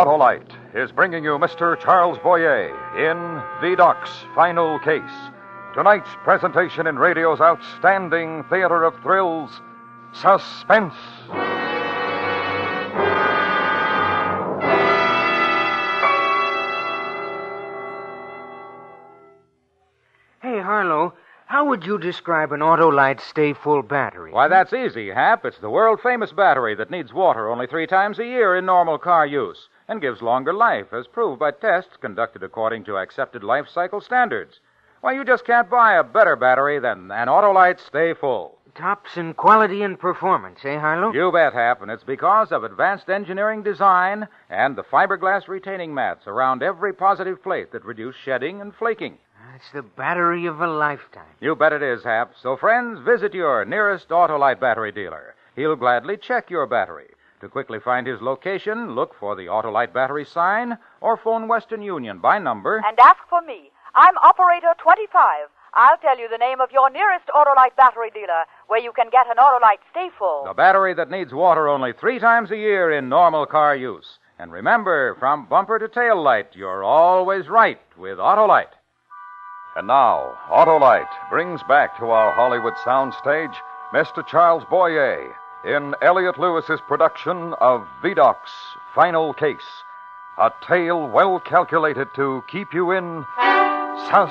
Autolite is bringing you Mr. Charles Boyer in Vidocq's Final Case. Tonight's presentation in radio's outstanding theater of thrills, Suspense. Hey, Harlow, how would you describe an Autolite Stay Full battery? Why, that's easy, Hap. It's the world-famous battery that needs water only 3 times a year in normal car use and gives longer life, as proved by tests conducted according to accepted life cycle standards. Why, you just can't buy a better battery than an Autolite Stay Full. Tops in quality and performance, eh, Harlow? You bet, Hap, and it's because of advanced engineering design and the fiberglass retaining mats around every positive plate that reduce shedding and flaking. It's the battery of a lifetime. You bet it is, Hap. So, friends, visit your nearest Autolite battery dealer. He'll gladly check your battery. To quickly find his location, look for the Autolite battery sign or phone Western Union by number. And ask for me. I'm Operator 25. I'll tell you the name of your nearest Autolite battery dealer where you can get an Autolite Stay Full. The battery that needs water only 3 times a year in normal car use. And remember, from bumper to tail light, you're always right with Autolite. And now, Autolite brings back to our Hollywood soundstage Mr. Charles Boyer in Elliot Lewis's production of Vidocq's Final Case, a tale well calculated to keep you in